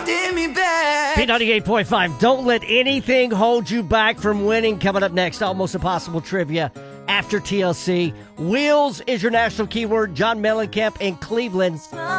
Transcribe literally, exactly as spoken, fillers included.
holding me back. B ninety-eight point five, don't let anything hold you back from winning. Coming up next, Almost Impossible Trivia after T L C. Wheels is your national keyword. John Mellencamp in Cleveland.